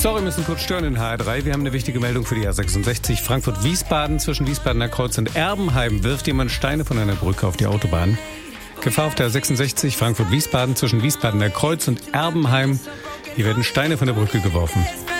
Sorry, müssen kurz stören in HR3. Wir haben eine wichtige Meldung für die A66. Frankfurt-Wiesbaden zwischen Wiesbadener Kreuz und Erbenheim wirft jemand Steine von einer Brücke auf die Autobahn. Gefahr auf der A66 Frankfurt-Wiesbaden zwischen Wiesbadener Kreuz und Erbenheim. Hier werden Steine von der Brücke geworfen.